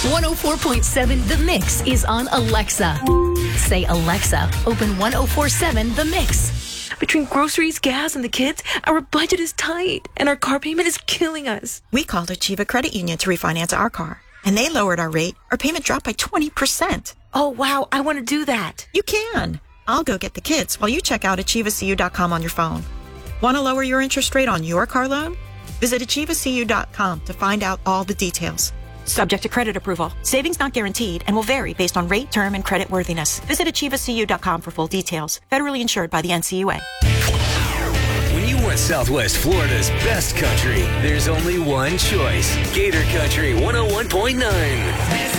104.7 The Mix is on Alexa. Say, Alexa, open 104.7 The Mix. Between groceries, gas, and the kids, our budget is tight, and our car payment is killing us. We called Achieva Credit Union to refinance our car, and they lowered our rate. Our payment dropped by 20%. Oh, wow, I want to do that. You can. I'll go get the kids while you check out AchievaCU.com on your phone. Want to lower your interest rate on your car loan? Visit AchievaCU.com to find out all the details. Subject to credit approval. Savings not guaranteed and will vary based on rate, term, and credit worthiness. Visit AchievaCU.com for full details. Federally insured by the NCUA. When you want Southwest Florida's best country, there's only one choice. Gator Country 101.9.